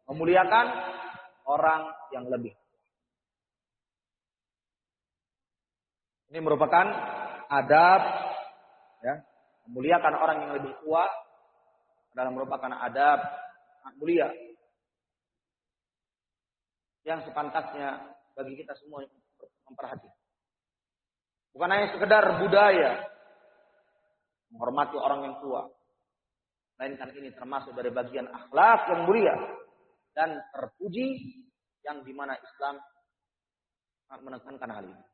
Memuliakan orang yang lebih. Ini merupakan adab, ya, memuliakan orang yang lebih tua adalah merupakan adab mulia yang sepantasnya bagi kita semua memperhatikan. Bukan hanya sekedar budaya menghormati orang yang tua, melainkan ini termasuk dari bagian akhlak yang mulia dan terpuji yang dimana Islam menekankan hal ini.